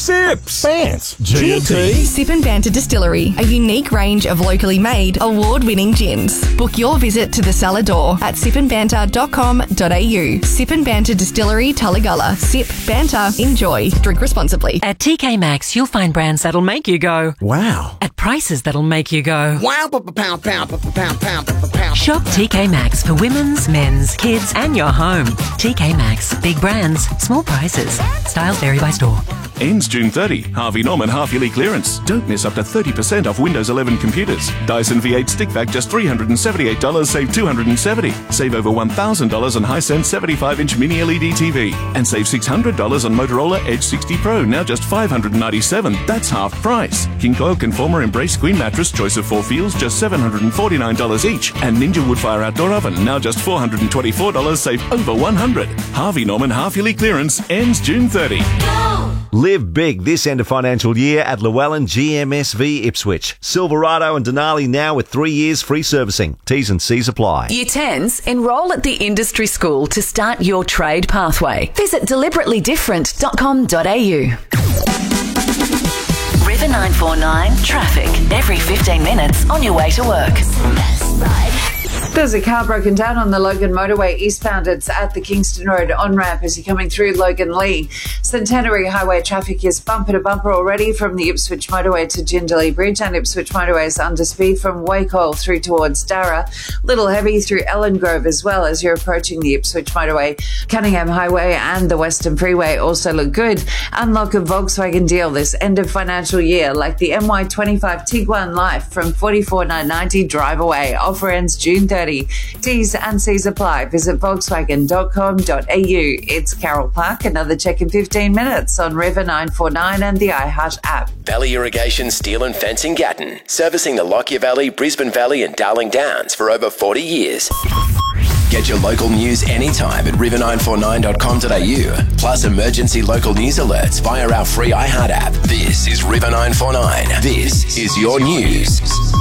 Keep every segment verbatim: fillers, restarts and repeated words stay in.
Sips. Bants. G and T. Sip and Banter Distillery, a unique range of locally made, award-winning gins. Book your visit to the cellar door at sip and banter dot com dot a u. Sip and Banter Distillery, Tullagalla. Sip, banter, enjoy. Drink responsibly. At T K Maxx, you'll find brands that'll make you go, wow. At prices that'll make you go, wow. Pound, pound, pound, pound, pound, pound. Shop T K Maxx for women's, men's, kids, and your home. T K Maxx. Big brands, small prices. Styles vary by store. Ends June thirtieth. Harvey Norman half-yearly clearance. Don't miss up to thirty percent off Windows eleven computers. Dyson V eight stick vac just three hundred seventy-eight dollars, save two hundred seventy dollars. Save over one thousand dollars on Hisense seventy-five inch mini L E D T V. And save six hundred dollars on Motorola Edge sixty Pro, now just five hundred ninety-seven dollars. That's half price. King Coil Conformer Embrace Queen Mattress, choice of four feels, just seven hundred forty-nine dollars each. And Ninja Woodfire Outdoor Oven, now just four hundred twenty-four dollars, save over one hundred dollars. Harvey Norman half-yearly clearance ends June thirtieth. Live big this end of financial year at Llewellyn G M S V Ipswich. Silverado and Denali now with three years free servicing. T's and C's apply. Year tens, enrol at the industry school to start your trade pathway. Visit deliberately different dot com dot a u. River nine four nine traffic every fifteen minutes on your way to work. There's a car broken down on the Logan Motorway eastbound. It's at the Kingston Road on-ramp as you're coming through Logan Lee. Centenary Highway traffic is bumper to bumper already from the Ipswich Motorway to Jindalee Bridge, and Ipswich Motorway is under speed from Wacol through towards Darra. Little heavy through Ellen Grove as well as you're approaching the Ipswich Motorway. Cunningham Highway and the Western Freeway also look good. Unlock a Volkswagen deal this end of financial year, like the M Y twenty-five Tiguan Life from forty-four thousand nine hundred ninety dollars drive away. Offer ends June thirtieth. T's and C's apply. Visit volkswagen dot com dot a u. It's Carol Park. Another check in fifteen minutes on River nine four nine and the iHeart app. Valley Irrigation Steel and Fencing Gatton, servicing the Lockyer Valley, Brisbane Valley and Darling Downs for over forty years. Get your local news anytime at river nine four nine dot com dot a u, plus emergency local news alerts via our free iHeart app. This is River nine four nine. This is your news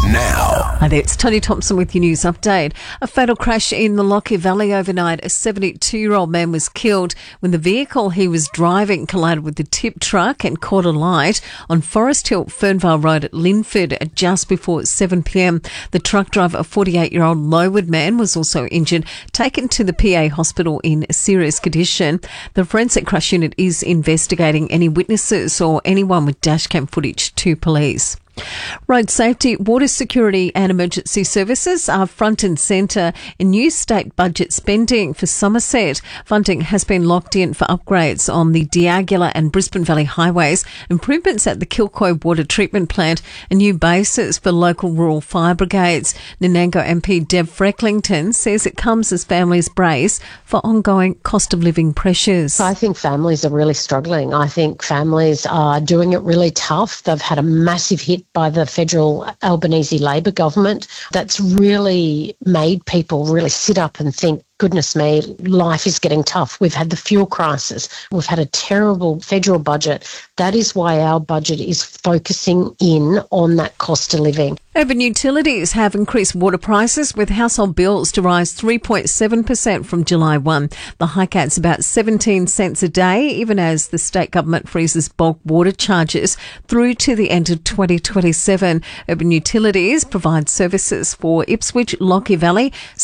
now. Hi there, it's Tony Thompson with your news update. A fatal crash in the Lockyer Valley overnight. A seventy-two-year-old man was killed when the vehicle he was driving collided with the tip truck and caught a light on Forest Hill, Fernvale Road at Linford at just before seven p m. The truck driver, a forty-eight-year-old Lowood man, was also injured, taken to the P A hospital in serious condition. The forensic crash unit is investigating any witnesses or anyone with dashcam footage to police. Road safety, water security and emergency services are front and centre in new state budget spending for Somerset. Funding has been locked in for upgrades on the Diagula and Brisbane Valley highways, improvements at the Kilcoy water treatment plant and new bases for local rural fire brigades. Nanango M P Deb Frecklington says it comes as families brace for ongoing cost of living pressures. I think families are really struggling. I think families are doing it really tough. They've had a massive hit by the federal Albanese Labor government. That's really made people really sit up and think, goodness me, life is getting tough. We've had the fuel crisis. We've had a terrible federal budget. That is why our budget is focusing in on that cost of living. Urban utilities have increased water prices, with household bills to rise three point seven percent from July first. The hike adds about seventeen cents a day, even as the state government freezes bulk water charges through to the end of twenty twenty-seven. Urban utilities provide services for Ipswich, Lockyer Valley,